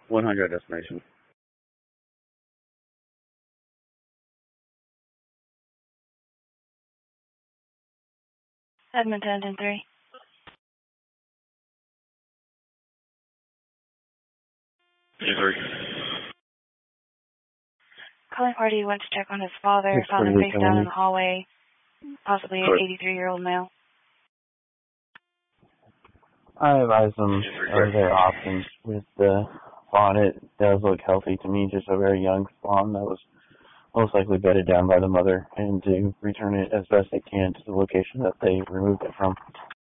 100 destination. Edmonton, engine 3. Engine 3. Calling party went to check on his father, found him face down in the hallway, possibly an 83-year-old male. I advise them of their options with the fawn. It does look healthy to me, just a very young fawn that was most likely bedded down by the mother, and to return it as best they can to the location that they removed it from.